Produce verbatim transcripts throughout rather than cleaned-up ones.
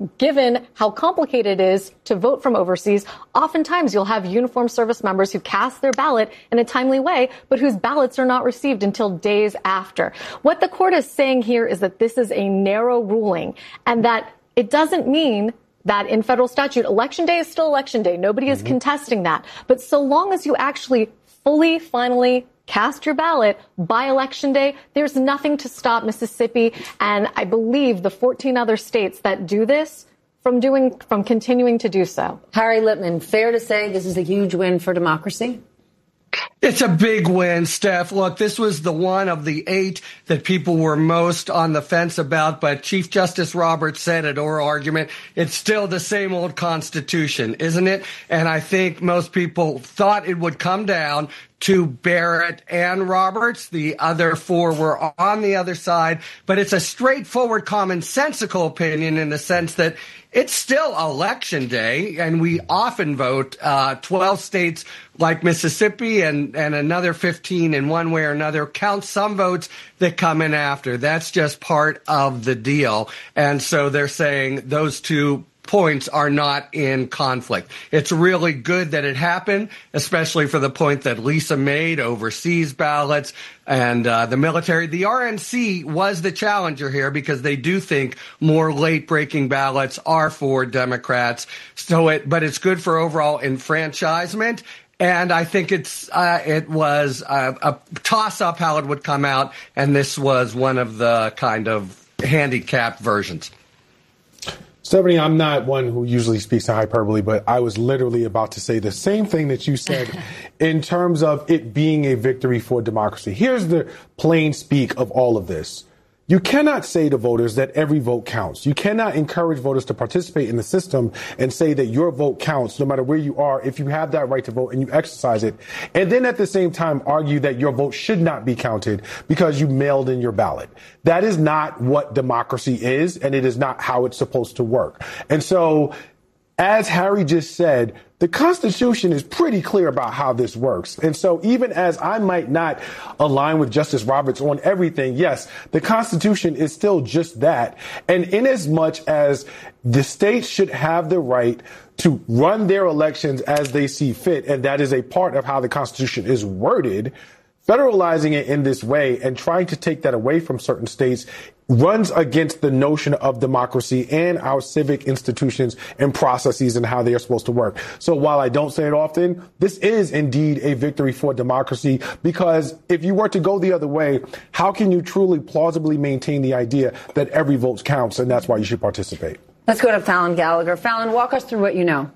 given how complicated it is to vote from overseas, oftentimes you'll have uniformed service members who cast their ballot in a timely way, but whose ballots are not received until days after. What the court is saying here is that this is a narrow ruling and that it doesn't mean that in federal statute, election day is still election day. Nobody is mm-hmm. contesting that. But so long as you actually fully, finally cast your ballot by election day, there's nothing to stop Mississippi and I believe the fourteen other states that do this from doing, from continuing to do so. Harry Litman, fair to say this is a huge win for democracy? It's a big win, Steph. Look, this was the one of the eight that people were most on the fence about, but Chief Justice Roberts said at oral argument, it's still the same old Constitution, isn't it? And I think most people thought it would come down to Barrett and Roberts. The other four were on the other side, but it's a straightforward, commonsensical opinion in the sense that it's still election day, and we often vote. Uh, twelve states like Mississippi and, and another fifteen in one way or another count some votes that come in after. That's just part of the deal. And so they're saying those two points are not in conflict. It's really good that it happened, especially for the point that Lisa made, overseas ballots and uh, the military. The R N C was the challenger here because they do think more late-breaking ballots are for Democrats. So it, but it's good for overall enfranchisement. And I think it's uh, it was a, a toss-up how it would come out, and this was one of the kind of handicapped versions. Stephanie, I'm not one who usually speaks to hyperbole, but I was literally about to say the same thing that you said in terms of it being a victory for democracy. Here's the plain speak of all of this. You cannot say to voters that every vote counts. You cannot encourage voters to participate in the system and say that your vote counts no matter where you are if you have that right to vote and you exercise it. And then at the same time argue that your vote should not be counted because you mailed in your ballot. That is not what democracy is, and it is not how it's supposed to work. And so, as Harry just said, the Constitution is pretty clear about how this works. And so even as I might not align with Justice Roberts on everything, yes, the Constitution is still just that. And in as much as the states should have the right to run their elections as they see fit, and that is a part of how the Constitution is worded, federalizing it in this way and trying to take that away from certain states runs against the notion of democracy and our civic institutions and processes and how they are supposed to work. So while I don't say it often, this is indeed a victory for democracy, because if you were to go the other way, how can you truly plausibly maintain the idea that every vote counts and that's why you should participate? Let's go to Fallon Gallagher. Fallon, walk us through what you know.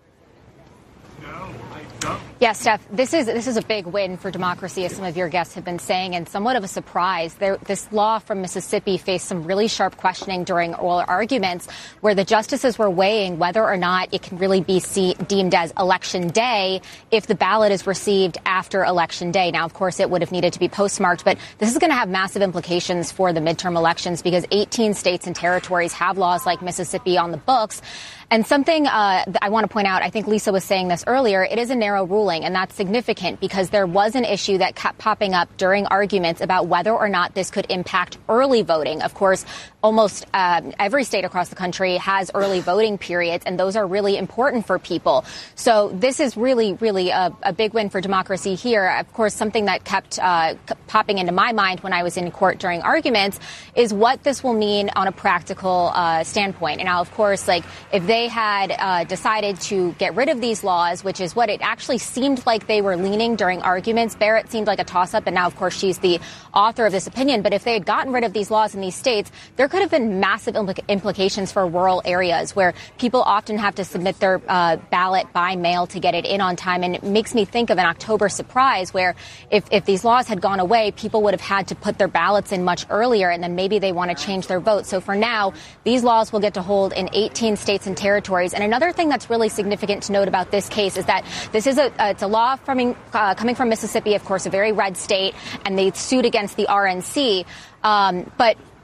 Yes, Steph, this is this is a big win for democracy, as some of your guests have been saying, and somewhat of a surprise. There, this law from Mississippi faced some really sharp questioning during oral arguments where the justices were weighing whether or not it can really be see, deemed as election day if the ballot is received after election day. Now, of course, it would have needed to be postmarked, but this is going to have massive implications for the midterm elections because eighteen states and territories have laws like Mississippi on the books. And something uh, I want to point out, I think Lisa was saying this earlier, it is a narrow ruling, and that's significant because there was an issue that kept popping up during arguments about whether or not this could impact early voting. Of course, almost uh, every state across the country has early voting periods, and those are really important for people. So this is really, really a, a big win for democracy here. Of course, something that kept uh, popping into my mind when I was in court during arguments is what this will mean on a practical uh, standpoint. And now, of course, like if they They had uh, decided to get rid of these laws, which is what it actually seemed like they were leaning during arguments. Barrett seemed like a toss-up, and now, of course, she's the author of this opinion. But if they had gotten rid of these laws in these states, there could have been massive implica- implications for rural areas where people often have to submit their uh, ballot by mail to get it in on time. And it makes me think of an October surprise where if, if these laws had gone away, people would have had to put their ballots in much earlier, and then maybe they want to change their vote. So for now, these laws will get to hold in eighteen states and territories. Territories. And another thing that's really significant to note about this case is that this is a, uh, it's a law from, uh, coming from Mississippi, of course, a very red state, and they sued against the R N C. Um, but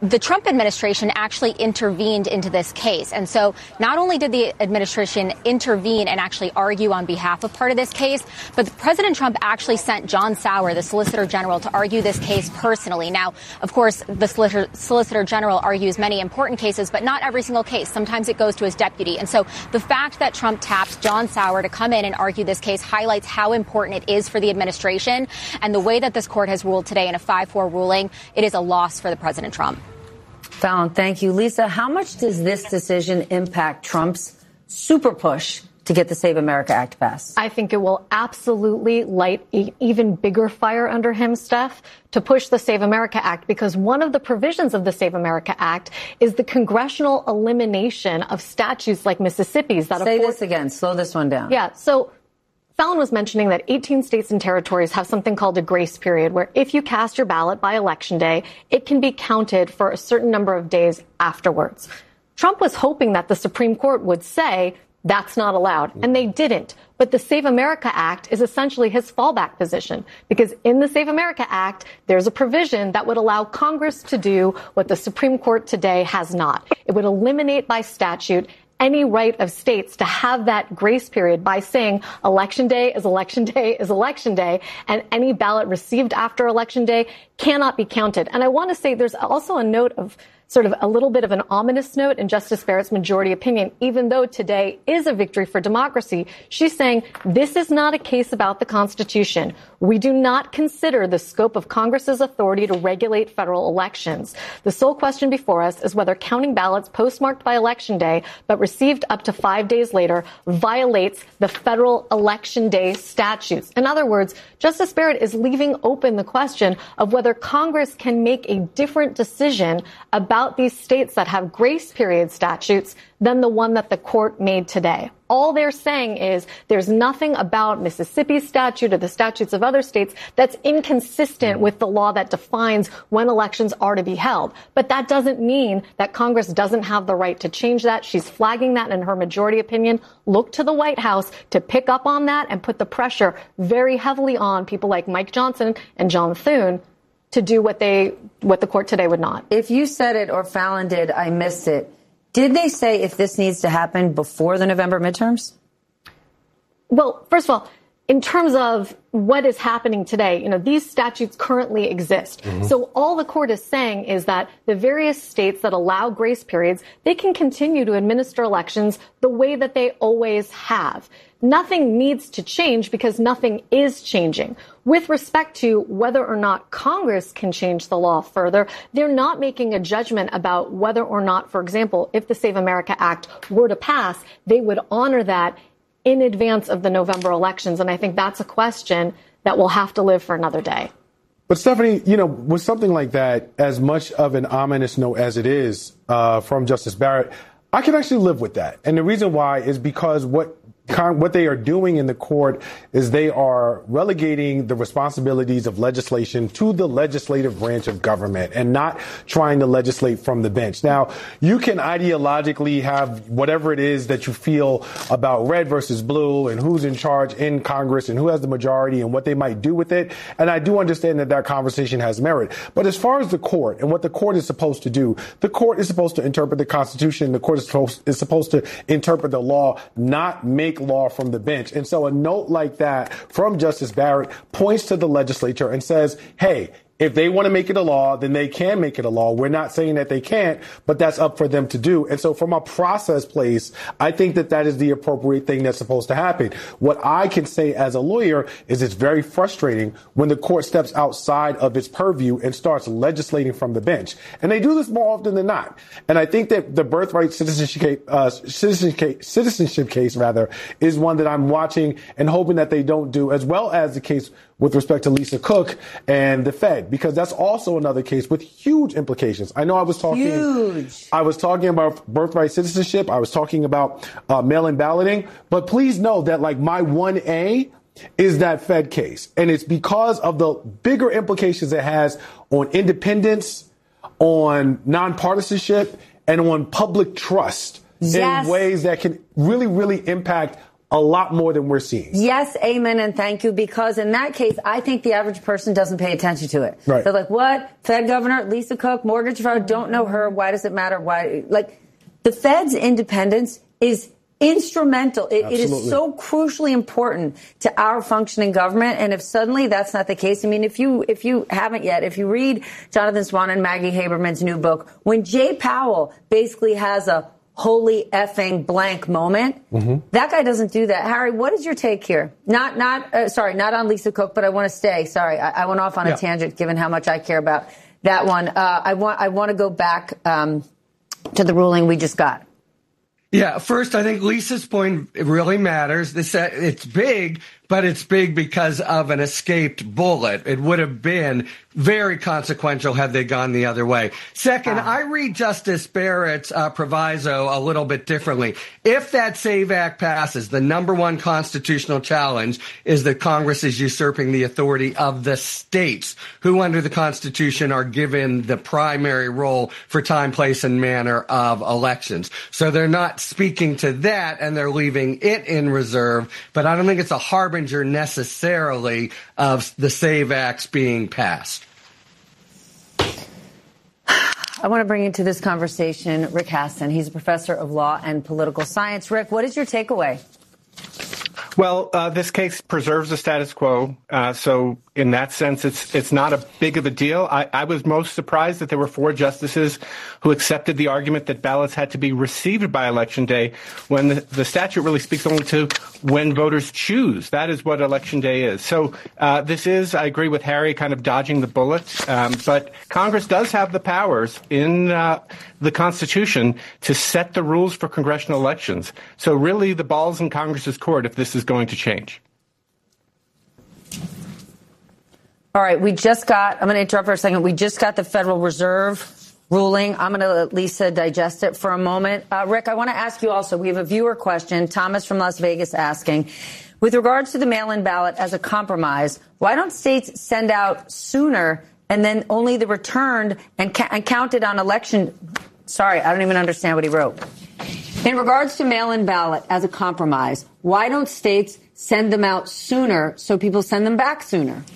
the Trump administration actually intervened into this case. And so not only did the administration intervene and actually argue on behalf of part of this case, but President Trump actually sent John Sauer, the Solicitor General, to argue this case personally. Now, of course, the Solicitor, Solicitor General argues many important cases, but not every single case. Sometimes it goes to his deputy. And so the fact that Trump tapped John Sauer to come in and argue this case highlights how important it is for the administration. And the way that this court has ruled today in a five four ruling, it is a loss for the President Trump. Fallon, thank you. Lisa, how much does this decision impact Trump's super push to get the Save America Act passed? I think it will absolutely light an even bigger fire under him, Steph, to push the Save America Act, because one of the provisions of the Save America Act is the congressional elimination of statutes like Mississippi's. That Say afford- this again. Slow this one down. Yeah. So Fallon was mentioning that eighteen states and territories have something called a grace period, where if you cast your ballot by Election Day, it can be counted for a certain number of days afterwards. Trump was hoping that the Supreme Court would say that's not allowed, and they didn't. But the Save America Act is essentially his fallback position, because in the Save America Act, there's a provision that would allow Congress to do what the Supreme Court today has not. It would eliminate by statute any right of states to have that grace period by saying Election Day is Election Day is Election Day, and any ballot received after Election Day cannot be counted. And I want to say there's also a note of sort of a little bit of an ominous note in Justice Barrett's majority opinion. Even though today is a victory for democracy, she's saying this is not a case about the Constitution. We do not consider the scope of Congress's authority to regulate federal elections. The sole question before us is whether counting ballots postmarked by Election Day but received up to five days later violates the federal Election Day statutes. In other words, Justice Barrett is leaving open the question of whether Congress can make a different decision about these states that have grace period statutes than the one that the court made today. All they're saying is there's nothing about Mississippi's statute or the statutes of other states that's inconsistent with the law that defines when elections are to be held. But that doesn't mean that Congress doesn't have the right to change that. She's flagging that in her majority opinion. Look to the White House to pick up on that and put the pressure very heavily on people like Mike Johnson and John Thune to do what they, what the court today would not. If you said it or Fallon did, I missed it. Did they say if this needs to happen before the November midterms? Well, first of all, in terms of what is happening today, you know, these statutes currently exist. Mm-hmm. So all the court is saying is that the various states that allow grace periods, they can continue to administer elections the way that they always have. Nothing needs to change because nothing is changing. With respect to whether or not Congress can change the law further, they're not making a judgment about whether or not, for example, if the Save America Act were to pass, they would honor that in advance of the November elections. And I think that's a question that will have to live for another day. But Stephanie, you know, with something like that, as much of an ominous note as it is uh, from Justice Barrett, I can actually live with that. And the reason why is because what What they are doing in the court is they are relegating the responsibilities of legislation to the legislative branch of government and not trying to legislate from the bench. Now, you can ideologically have whatever it is that you feel about red versus blue and who's in charge in Congress and who has the majority and what they might do with it. And I do understand that that conversation has merit. But as far as the court and what the court is supposed to do, the court is supposed to interpret the Constitution. The court is supposed, is supposed to interpret the law, not make law from the bench. And so a note like that from Justice Barrett points to the legislature and says, hey, if they want to make it a law, then they can make it a law. We're not saying that they can't, but that's up for them to do. And so from a process place, I think that that is the appropriate thing that's supposed to happen. What I can say as a lawyer is it's very frustrating when the court steps outside of its purview and starts legislating from the bench. And they do this more often than not. And I think that the birthright citizenship, uh, citizenship, citizenship case, rather, is one that I'm watching and hoping that they don't do, as well as the case with respect to Lisa Cook and the Fed, because that's also another case with huge implications. I know I was talking, huge. I was talking about birthright citizenship. I was talking about uh, mail-in balloting, but please know that like my one A is that Fed case. And it's because of the bigger implications it has on independence, on nonpartisanship, and on public trust yes. in ways that can really, really impact a lot more than we're seeing. Yes, amen, and thank you, because in that case, I think the average person doesn't pay attention to it. Right. They're like, what? Fed governor, Lisa Cook, mortgage fraud, don't know her. Why does it matter? Why? Like, the Fed's independence is instrumental. It, it is so crucially important to our functioning government. And if suddenly that's not the case, I mean, if you if you haven't yet, if you read Jonathan Swan and Maggie Haberman's new book, when Jay Powell basically has a holy effing blank moment, mm-hmm. that guy doesn't do that. Harry, what is your take here? Not, not, uh, sorry, not on Lisa Cook, but I want to stay. Sorry, I, I went off on yeah. a tangent, given how much I care about that one. Uh, I want, I want to go back um, to the ruling we just got. Yeah, first, I think Lisa's point really matters. This, uh, it's big, but it's big because of an escaped bullet. It would have been very consequential had they gone the other way. Second, I read Justice Barrett's uh, proviso a little bit differently. If that SAVE Act passes, the number one constitutional challenge is that Congress is usurping the authority of the states, who under the Constitution are given the primary role for time, place, and manner of elections. So they're not speaking to that, and they're leaving it in reserve. But I don't think it's a harbinger necessarily of the SAVE Acts being passed. I want to bring into this conversation Rick Hasen. He's a professor of law and political science. Rick, what is your takeaway? Well, uh, this case preserves the status quo. Uh, so in that sense, it's it's not a big of a deal. I, I was most surprised that there were four justices who accepted the argument that ballots had to be received by Election Day, when the, the statute really speaks only to when voters choose. That is what Election Day is. So uh, this is, I agree with Harry, kind of dodging the bullet. Um, but Congress does have the powers in uh, the Constitution to set the rules for congressional elections. So really, the ball's in Congress's court if this is going to change. All right, we just got, I'm going to interrupt for a second. We just got the Federal Reserve ruling. I'm going to let Lisa digest it for a moment. Uh, Rick, I want to ask you also, we have a viewer question, Thomas from Las Vegas asking, with regards to the mail-in ballot as a compromise, why don't states send out sooner and then only the returned and, ca- and counted on election? Sorry, I don't even understand what he wrote. In regards to mail-in ballot as a compromise, why don't states send them out sooner so people send them back sooner?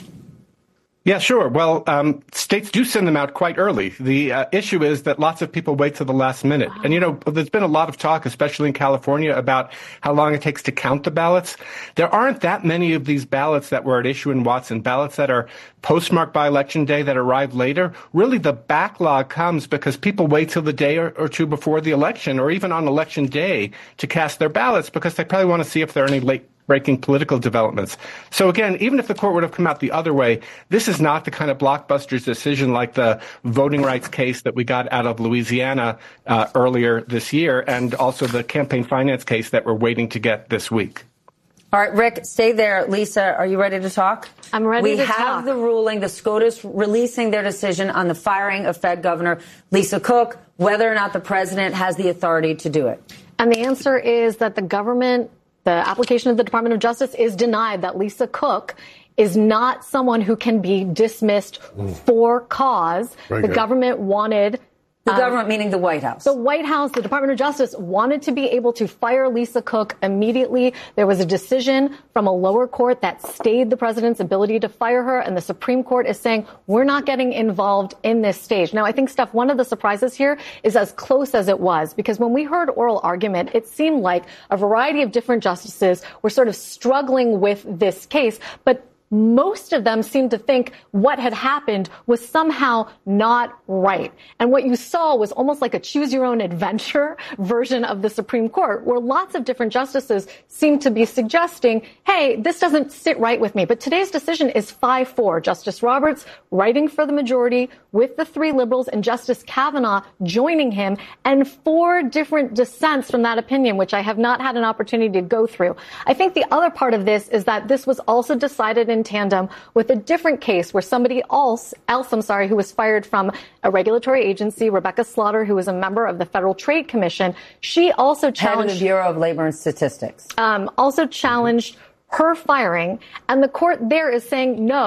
Yeah, sure. Well, um, states do send them out quite early. The uh, issue is that lots of people wait till the last minute. And, you know, there's been a lot of talk, especially in California, about how long it takes to count the ballots. There aren't that many of these ballots that were at issue in Watson, ballots that are postmarked by Election Day that arrive later. Really, the backlog comes because people wait till the day or, or two before the election, or even on Election Day, to cast their ballots because they probably want to see if there are any late breaking political developments. So again, even if the court would have come out the other way, this is not the kind of blockbuster decision like the voting rights case that we got out of Louisiana uh, earlier this year, and also the campaign finance case that we're waiting to get this week. All right, Rick, stay there. Lisa, are you ready to talk? I'm ready we to talk. We have the ruling, the SCOTUS releasing their decision on the firing of Fed Governor Lisa Cook, whether or not the president has the authority to do it. And the answer is that the government, the application of the Department of Justice is denied, that Lisa Cook is not someone who can be dismissed mm. for cause. Very the good. government wanted... The um, government, meaning the White House. The White House, the Department of Justice, wanted to be able to fire Lisa Cook immediately. There was a decision from a lower court that stayed the president's ability to fire her, and the Supreme Court is saying, we're not getting involved in this stage. Now, I think, Steph, one of the surprises here is as close as it was, because when we heard oral argument, it seemed like a variety of different justices were sort of struggling with this case, but most of them seemed to think what had happened was somehow not right. And what you saw was almost like a choose-your-own-adventure version of the Supreme Court, where lots of different justices seemed to be suggesting, hey, this doesn't sit right with me. But today's decision is five four. Justice Roberts writing for the majority with the three liberals, and Justice Kavanaugh joining him, and four different dissents from that opinion, which I have not had an opportunity to go through. I think the other part of this is that this was also decided in in tandem with a different case where somebody else, else, I'm sorry, who was fired from a regulatory agency, Rebecca Slaughter, who was a member of the Federal Trade Commission, she also challenged... Head of the Bureau of Labor and Statistics. Um, also challenged her firing, and the court there is saying, no,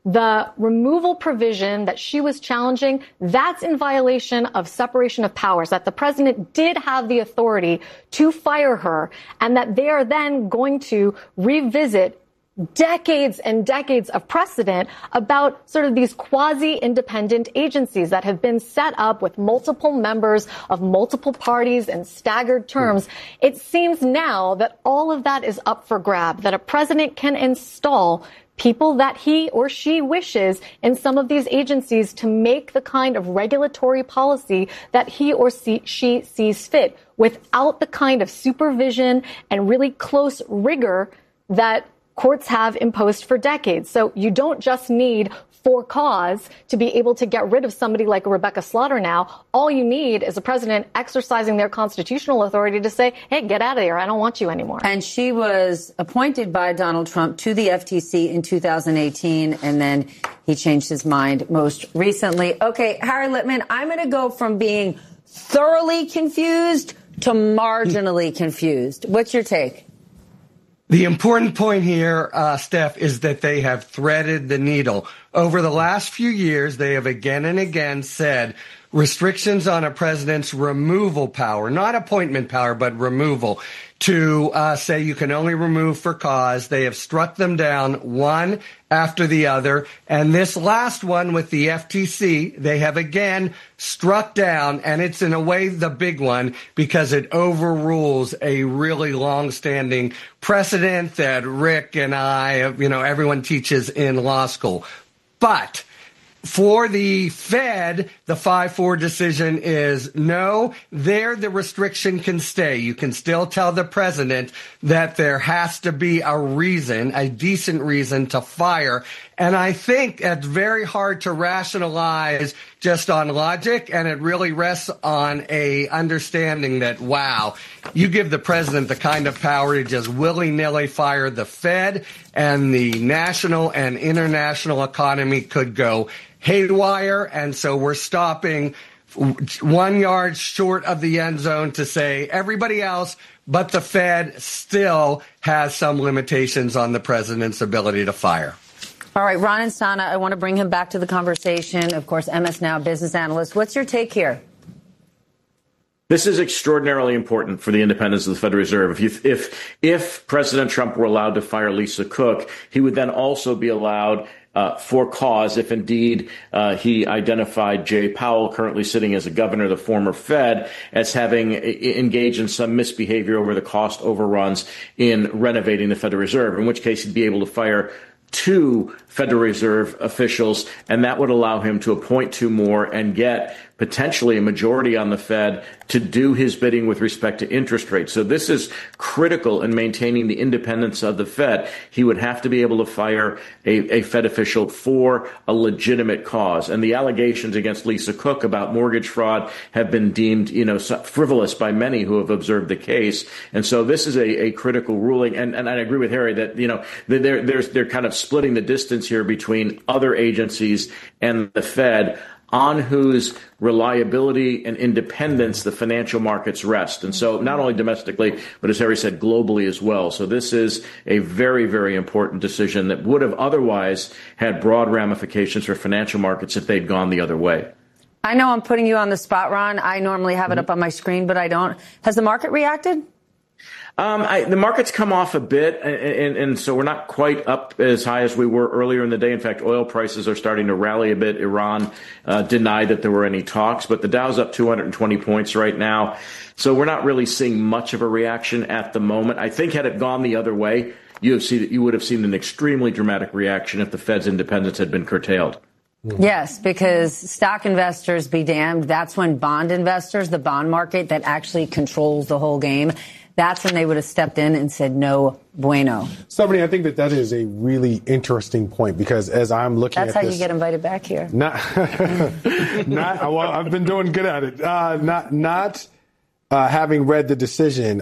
the removal provision that she was challenging, that's in violation of separation of powers, that the president did have the authority to fire her, and that they are then going to revisit decades and decades of precedent about sort of these quasi-independent agencies that have been set up with multiple members of multiple parties and staggered terms. It seems now that all of that is up for grab, that a president can install people that he or she wishes in some of these agencies to make the kind of regulatory policy that he or she sees fit without the kind of supervision and really close rigor that courts have imposed for decades. So you don't just need for cause to be able to get rid of somebody like Rebecca Slaughter now. All you need is a president exercising their constitutional authority to say, hey, get out of here. I don't want you anymore. And she was appointed by Donald Trump to the F T C in two thousand eighteen, and then he changed his mind most recently. Okay, Harry Litman, I'm going to go from being thoroughly confused to marginally confused. What's your take? The important point here, uh, Steph, is that they have threaded the needle. Over the last few years, they have again and again said restrictions on a president's removal power, not appointment power, but removal, to uh, say you can only remove for cause. They have struck them down one after the other. And this last one with the F T C, they have again struck down, and it's in a way the big one because it overrules a really long-standing precedent that Rick and I, you know, everyone teaches in law school. But for the Fed, the five four decision is no, there the restriction can stay. You can still tell the president that there has to be a reason, a decent reason to fire. And I think it's very hard to rationalize just on logic, and it really rests on a understanding that, wow, you give the president the kind of power to just willy-nilly fire the Fed, and the national and international economy could go haywire, and so we're stopping one yard short of the end zone to say everybody else but the Fed still has some limitations on the president's ability to fire. All right, Ron Insana, I want to bring him back to the conversation. Of course, M S Now business analyst. What's your take here? This is extraordinarily important for the independence of the Federal Reserve. If, you, if, if President Trump were allowed to fire Lisa Cook, he would then also be allowed Uh, for cause, if indeed uh, he identified Jay Powell, currently sitting as a governor of the former Fed, as having I- engaged in some misbehavior over the cost overruns in renovating the Federal Reserve, in which case he'd be able to fire two Federal Reserve officials, and that would allow him to appoint two more and get potentially a majority on the Fed to do his bidding with respect to interest rates. So this is critical in maintaining the independence of the Fed. He would have to be able to fire a, a Fed official for a legitimate cause. And the allegations against Lisa Cook about mortgage fraud have been deemed, you know, frivolous by many who have observed the case. And so this is a, a critical ruling. And, and I agree with Harry that, you know, they're, they're, they're kind of splitting the distance here between other agencies and the Fed, on whose reliability and independence the financial markets rest. And so not only domestically, but as Harry said, globally as well. So this is a very, very important decision that would have otherwise had broad ramifications for financial markets if they'd gone the other way. I know I'm putting you on the spot, Ron. I normally have it up on my screen, but I don't. Has the market reacted? Um, I, the market's come off a bit, and, and, and so we're not quite up as high as we were earlier in the day. In fact, oil prices are starting to rally a bit. Iran uh, denied that there were any talks, but the Dow's up two hundred twenty points right now. So we're not really seeing much of a reaction at the moment. I think had it gone the other way, you have seen, you would have seen an extremely dramatic reaction if the Fed's independence had been curtailed. Yes, because stock investors be damned. That's when bond investors, the bond market that actually controls the whole game, that's when they would have stepped in and said, no bueno. Stephanie, I think that that is a really interesting point because as I'm looking that's at how this, you get invited back here. Not, not well, I've been doing good at it. Uh, not, not uh, having read the decision,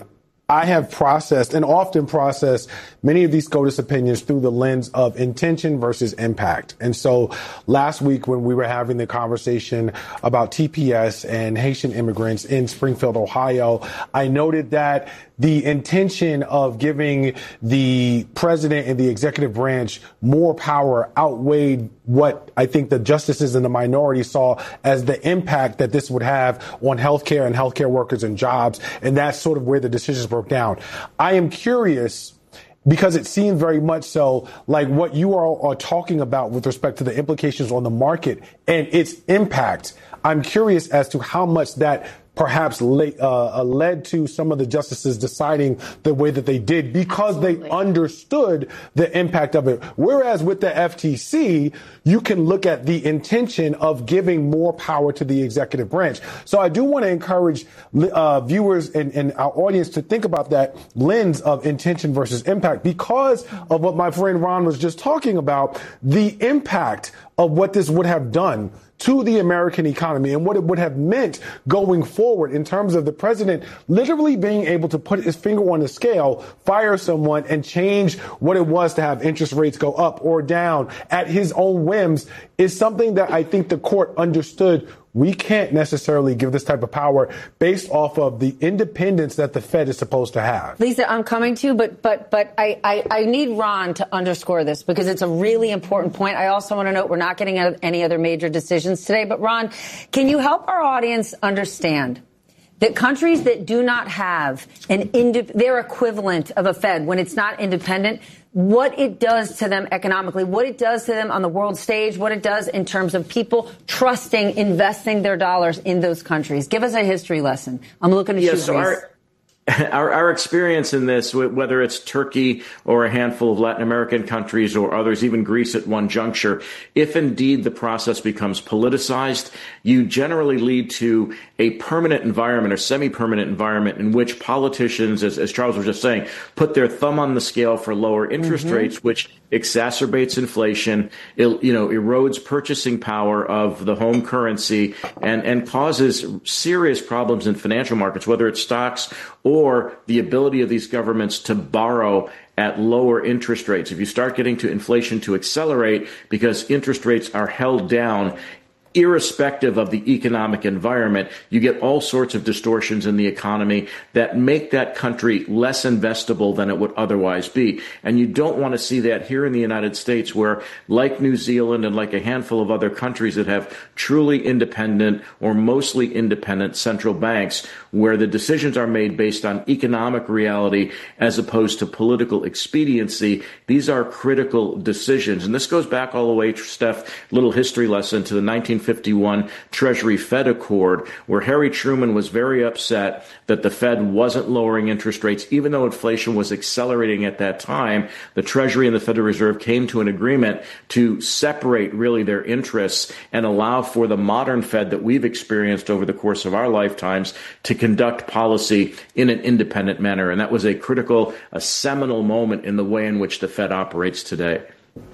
I have processed and often processed many of these SCOTUS opinions through the lens of intention versus impact. And so last week when we were having the conversation about T P S and Haitian immigrants in Springfield, Ohio, I noted that the intention of giving the president and the executive branch more power outweighed what I think the justices in the minority saw as the impact that this would have on healthcare and healthcare workers and jobs. And that's sort of where the decisions broke down. I am curious, because it seemed very much so like what you all are talking about with respect to the implications on the market and its impact. I'm curious as to how much that perhaps led, uh, led to some of the justices deciding the way that they did because Absolutely. They understood the impact of it. Whereas with the F T C, you can look at the intention of giving more power to the executive branch. So I do want to encourage uh, viewers and, and our audience to think about that lens of intention versus impact because of what my friend Ron was just talking about, the impact of what this would have done to the American economy and what it would have meant going forward in terms of the president literally being able to put his finger on the scale, fire someone, and change what it was to have interest rates go up or down at his own whims is something that I think the court understood. We can't necessarily give this type of power based off of the independence that the Fed is supposed to have. Lisa, I'm coming to you, but but but I, I, I need Ron to underscore this because it's a really important point. I also want to note we're not getting any other major decisions today. But Ron, can you help our audience understand that countries that do not have an inde- their equivalent of a Fed when it's not independent, what it does to them economically, what it does to them on the world stage, what it does in terms of people trusting, investing their dollars in those countries. Give us a history lesson. I'm looking at yes, you, Grace. Our, our, our experience in this, whether it's Turkey or a handful of Latin American countries or others, even Greece at one juncture, if indeed the process becomes politicized, you generally lead to a permanent environment or semi-permanent environment in which politicians, as, as Charles was just saying, put their thumb on the scale for lower interest mm-hmm. rates, which exacerbates inflation, it, you know, erodes purchasing power of the home currency and, and causes serious problems in financial markets, whether it's stocks or the ability of these governments to borrow at lower interest rates. If you start getting to inflation to accelerate because interest rates are held down, irrespective of the economic environment, you get all sorts of distortions in the economy that make that country less investable than it would otherwise be. And you don't want to see that here in the United States, where, like New Zealand and like a handful of other countries that have truly independent or mostly independent central banks, where the decisions are made based on economic reality as opposed to political expediency. These are critical decisions. And this goes back all the way, Steph, little history lesson, to the nineteen fifty-one Treasury-Fed Accord, where Harry Truman was very upset that the Fed wasn't lowering interest rates, even though inflation was accelerating at that time. The Treasury and the Federal Reserve came to an agreement to separate really their interests and allow for the modern Fed that we've experienced over the course of our lifetimes to conduct policy in an independent manner. And that was a critical, a seminal moment in the way in which the Fed operates today.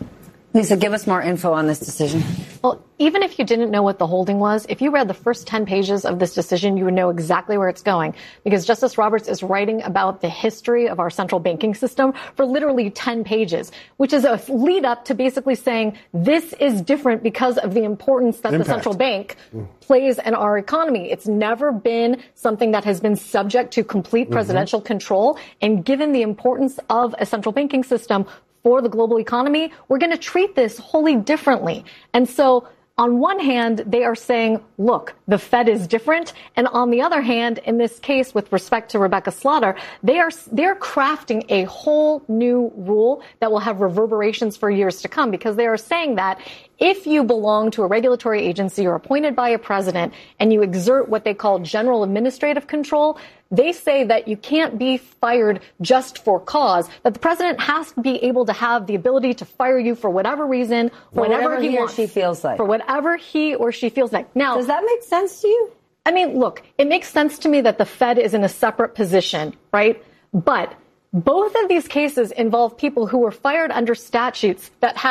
Lisa, give us more info on this decision. Well, even if you didn't know what the holding was, if you read the first ten pages of this decision, you would know exactly where it's going, because Justice Roberts is writing about the history of our central banking system for literally ten pages, which is a lead up to basically saying this is different because of the importance that Impact. the central bank plays in our economy. It's never been something that has been subject to complete presidential mm-hmm. control. And given the importance of a central banking system for the global economy, we're going to treat this wholly differently. And so on one hand, they are saying, look, the Fed is different. And on the other hand, in this case, with respect to Rebecca Slaughter, they are, they're crafting a whole new rule that will have reverberations for years to come, because they are saying that if you belong to a regulatory agency or appointed by a president and you exert what they call general administrative control, they say that you can't be fired just for cause, that the president has to be able to have the ability to fire you for whatever reason, for whenever whatever he, he or wants, she feels like. For whatever he or she feels like. Now, does that make sense to you? I mean, look, it makes sense to me that the Fed is in a separate position, right? But both of these cases involve people who were fired under statutes that had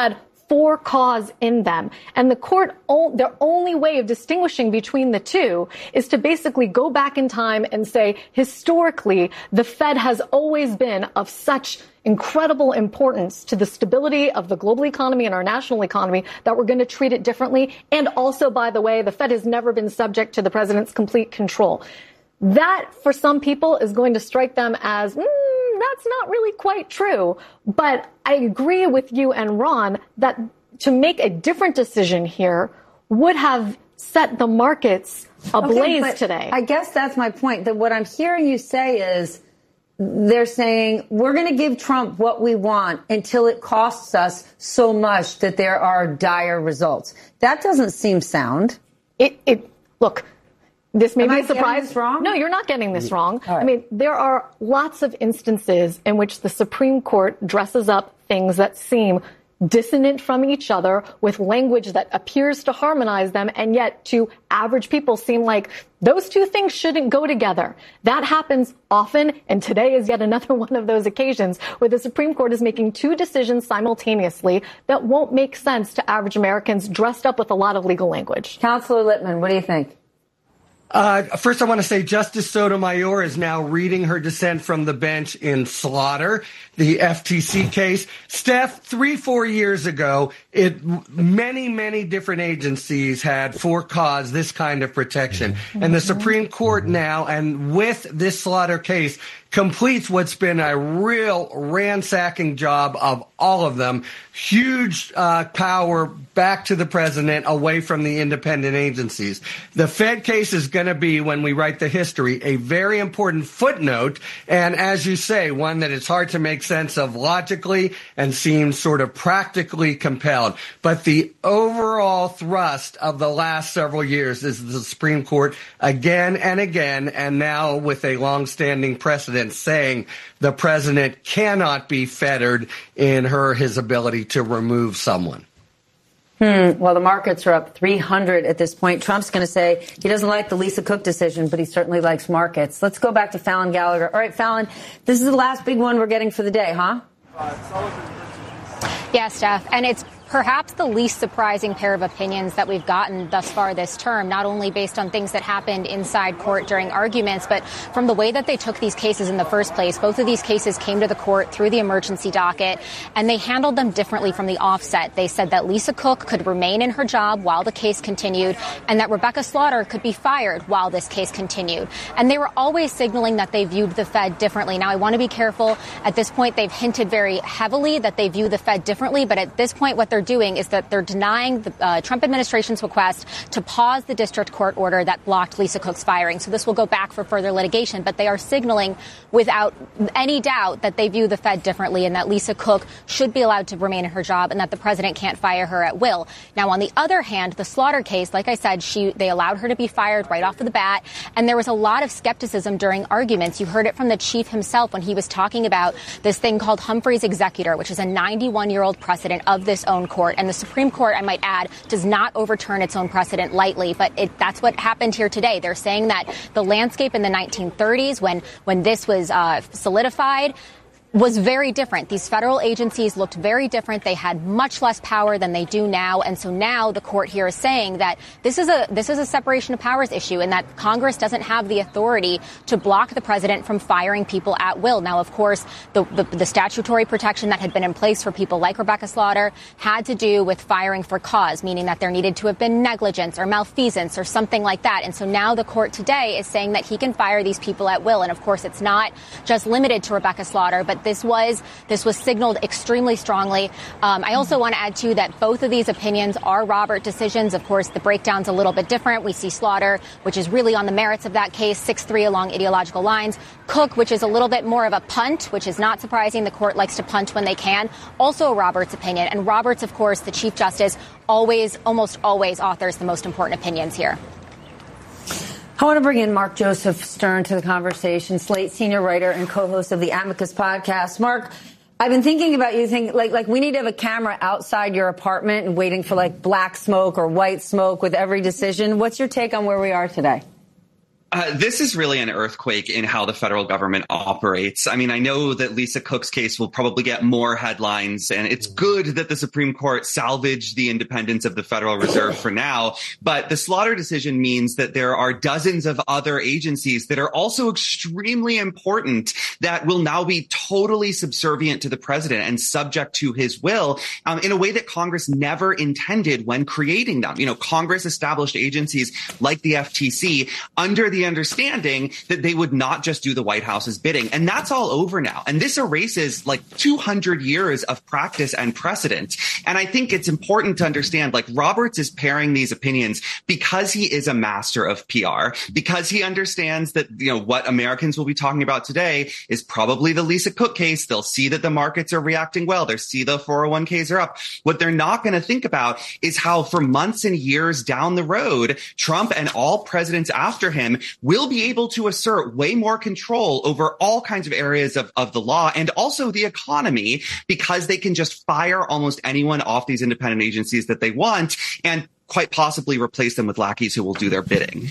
for cause in them. And the court, their only way of distinguishing between the two is to basically go back in time and say, historically, the Fed has always been of such incredible importance to the stability of the global economy and our national economy that we're going to treat it differently. And also, by the way, the Fed has never been subject to the president's complete control. That, for some people, is going to strike them as, mm, that's not really quite true. But I agree with you and Ron that to make a different decision here would have set the markets ablaze okay, today. I guess that's my point. That what I'm hearing you say is they're saying we're going to give Trump what we want until it costs us so much that there are dire results. That doesn't seem sound. It, it look. This may Am be I a surprise. getting this wrong? No, you're not getting this wrong. Right. I mean, there are lots of instances in which the Supreme Court dresses up things that seem dissonant from each other with language that appears to harmonize them, and yet to average people seem like those two things shouldn't go together. That happens often, and today is yet another one of those occasions where the Supreme Court is making two decisions simultaneously that won't make sense to average Americans dressed up with a lot of legal language. Counselor Lippman, what do you think? Uh, first, I want to say Justice Sotomayor is now reading her dissent from the bench in Slaughter, the F T C case. Steph, three, four years ago, it many, many different agencies had for cause this kind of protection. Mm-hmm. And the Supreme Court now, and with this Slaughter case, completes what's been a real ransacking job of all of them. Huge uh, power back to the president, away from the independent agencies. The Fed case is going to be, when we write the history, a very important footnote. And as you say, one that it's hard to make sense of logically and seems sort of practically compelled. But the overall thrust of the last several years is the Supreme Court again and again, and now with a longstanding precedent, saying the president cannot be fettered in her his ability to remove someone. Hmm. Well, the markets are up three hundred at this point. Trump's going to say he doesn't like the Lisa Cook decision, but he certainly likes markets. Let's go back to Fallon Gallagher. All right, Fallon, this is the last big one we're getting for the day, huh? Yeah, Steph, and it's perhaps the least surprising pair of opinions that we've gotten thus far this term, not only based on things that happened inside court during arguments, but from the way that they took these cases in the first place. Both of these cases came to the court through the emergency docket, and they handled them differently from the offset. They said that Lisa Cook could remain in her job while the case continued, and that Rebecca Slaughter could be fired while this case continued. And they were always signaling that they viewed the Fed differently. Now, I want to be careful. At this point, they've hinted very heavily that they view the Fed differently, but at this point, what they're doing is that they're denying the uh, Trump administration's request to pause the district court order that blocked Lisa Cook's firing. So this will go back for further litigation, but they are signaling without any doubt that they view the Fed differently and that Lisa Cook should be allowed to remain in her job and that the president can't fire her at will. Now, on the other hand, the Slaughter case, like I said, she they allowed her to be fired right off of the bat, and there was a lot of skepticism during arguments. You heard it from the chief himself when he was talking about this thing called Humphrey's Executor, which is a ninety-one-year-old precedent of this own court. And the Supreme Court, I might add, does not overturn its own precedent lightly. But it, that's what happened here today. They're saying that the landscape in the nineteen thirties, when when this was uh, solidified, was very different. These federal agencies looked very different. They had much less power than they do now. And so now the court here is saying that this is a this is a separation of powers issue and that Congress doesn't have the authority to block the president from firing people at will. Now, of course, the, the, the statutory protection that had been in place for people like Rebecca Slaughter had to do with firing for cause, meaning that there needed to have been negligence or malfeasance or something like that. And so now the court today is saying that he can fire these people at will. And of course, it's not just limited to Rebecca Slaughter, but This was this was signaled extremely strongly. Um, I also want to add, too, that both of these opinions are Robert decisions. Of course, the breakdown's a little bit different. We see Slaughter, which is really on the merits of that case, six three along ideological lines. Cook, which is a little bit more of a punt, which is not surprising. The court likes to punt when they can. Also Robert's opinion. And Roberts, of course, the Chief Justice, always, almost always authors the most important opinions here. I want to bring in Mark Joseph Stern to the conversation, Slate senior writer and co-host of the Amicus podcast. Mark, I've been thinking about you, think like like we need to have a camera outside your apartment and waiting for like black smoke or white smoke with every decision. What's your take on where we are today? Uh, this is really an earthquake in how the federal government operates. I mean, I know that Lisa Cook's case will probably get more headlines, and it's good that the Supreme Court salvaged the independence of the Federal Reserve for now. But the Slaughter decision means that there are dozens of other agencies that are also extremely important that will now be totally subservient to the president and subject to his will um, in a way that Congress never intended when creating them. You know, Congress established agencies like the F T C under the understanding that they would not just do the White House's bidding. And that's all over now. And this erases like two hundred years of practice and precedent. And I think it's important to understand, like, Roberts is pairing these opinions because he is a master of P R, because he understands that, you know, what Americans will be talking about today is probably the Lisa Cook case. They'll see that the markets are reacting well. They'll see the four oh one k's are up. What they're not going to think about is how for months and years down the road, Trump and all presidents after him will be able to assert way more control over all kinds of areas of, of the law and also the economy, because they can just fire almost anyone off these independent agencies that they want and quite possibly replace them with lackeys who will do their bidding.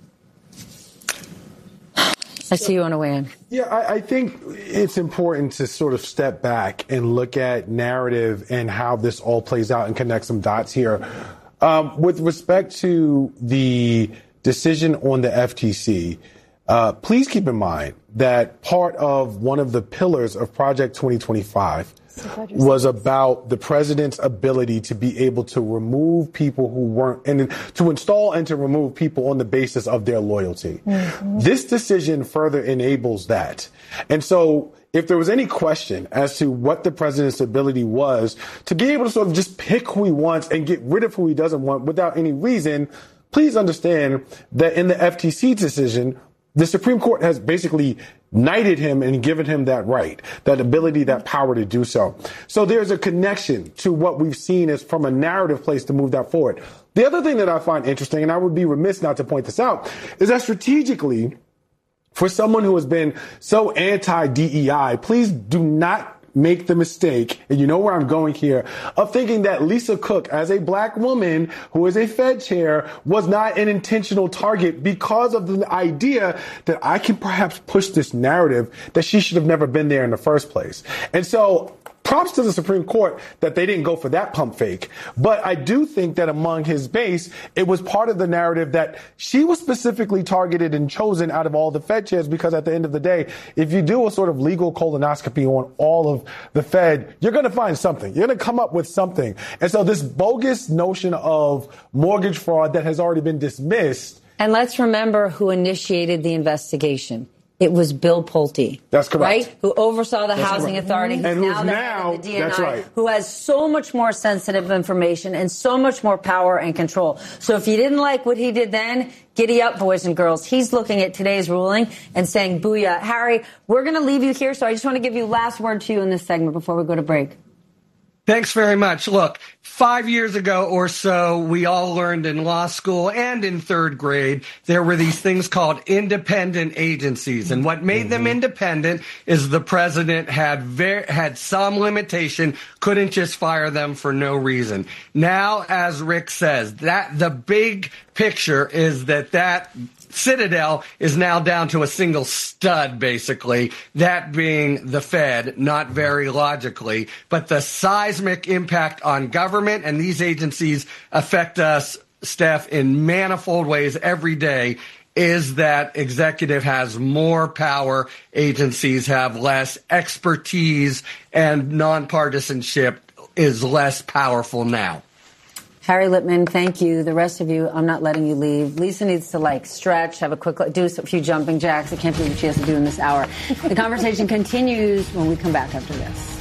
I see you on a way in. Yeah, I, I think it's important to sort of step back and look at narrative and how this all plays out and connect some dots here. Um, with respect to the decision on the F T C, uh, please keep in mind that part of one of the pillars of Project twenty twenty-five was about the president's ability to be able to remove people who weren't, and to install and to remove people on the basis of their loyalty. Mm-hmm. This decision further enables that. And so if there was any question as to what the president's ability was to be able to sort of just pick who he wants and get rid of who he doesn't want without any reason, please understand that in the F T C decision, the Supreme Court has basically knighted him and given him that right, that ability, that power to do so. So there's a connection to what we've seen as from a narrative place to move that forward. The other thing that I find interesting, and I would be remiss not to point this out, is that strategically, for someone who has been so anti-D E I, please do not make the mistake, and you know where I'm going here, of thinking that Lisa Cook, as a black woman who is a Fed chair, was not an intentional target because of the idea that I can perhaps push this narrative that she should have never been there in the first place. And so props to the Supreme Court that they didn't go for that pump fake. But I do think that among his base, it was part of the narrative that she was specifically targeted and chosen out of all the Fed chairs, because at the end of the day, if you do a sort of legal colonoscopy on all of the Fed, you're going to find something. You're going to come up with something. And so this bogus notion of mortgage fraud that has already been dismissed. And let's remember who initiated the investigation. It was Bill Pulte. That's correct. Right? Who oversaw the that's Housing correct. Authority. He's and who's now the now, head of the D N I, that's right. who has so much more sensitive information and so much more power and control. So if you didn't like what he did then, giddy up, boys and girls. He's looking at today's ruling and saying, booyah. Harry, we're going to leave you here, so I just want to give you last word to you in this segment before we go to break. Thanks very much. Look, five years ago or so, we all learned in law school and in third grade, there were these things called independent agencies. And what made mm-hmm. them independent is the president had very, had some limitation, couldn't just fire them for no reason. Now, as Rick says, that the big picture is that that Citadel is now down to a single stud, basically, that being the Fed, not very logically. But the seismic impact on government, and these agencies affect us, Steph, in manifold ways every day, is that executive has more power, agencies have less, expertise and nonpartisanship is less powerful now. Harry Litman, thank you. The rest of you, I'm not letting you leave. Lisa needs to, like, stretch, have a quick, do a few jumping jacks. I can't believe what she has to do in this hour. The conversation continues when we come back after this.